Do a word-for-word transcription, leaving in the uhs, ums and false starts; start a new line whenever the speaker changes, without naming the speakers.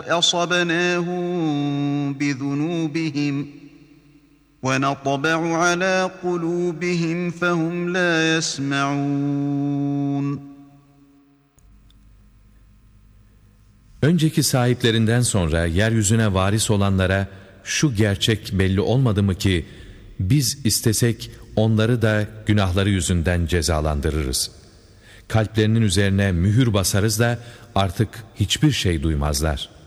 أَصَبْنَاهُمْ بِذُنُوبِهِمْ وَنَطْبَعُ عَلَى قُلُوبِهِمْ فَهُمْ لَا يَسْمَعُونَ.
Önceki sahiplerinden sonra yeryüzüne varis olanlara şu gerçek belli olmadı mı ki biz istesek onları da günahları yüzünden cezalandırırız. Kalplerinin üzerine mühür basarız da artık hiçbir şey duymazlar.